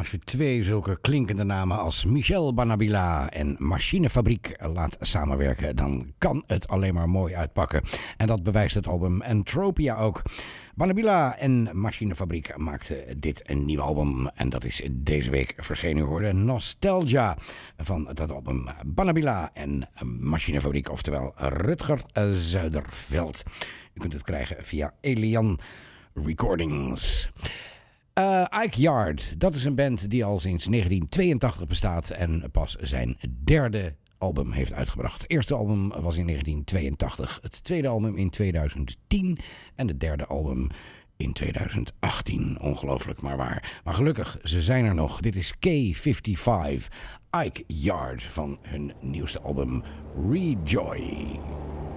Als je twee zulke klinkende namen als Michel Banabila en Machinefabriek laat samenwerken, dan kan het alleen maar mooi uitpakken. En dat bewijst het album Entropia ook. Banabila en Machinefabriek maakten dit een nieuw album en dat is deze week verschenen. U hoorde Nostalgia van dat album Banabila en Machinefabriek, oftewel Rutger Zuiderveld. U kunt het krijgen via Elian Recordings. Ike Yard, dat is een band die al sinds 1982 bestaat en pas zijn derde album heeft uitgebracht. Het eerste album was in 1982, het tweede album in 2010 en het derde album in 2018. Ongelooflijk maar waar. Maar gelukkig, ze zijn er nog. Dit is K55, Ike Yard van hun nieuwste album Rejoy.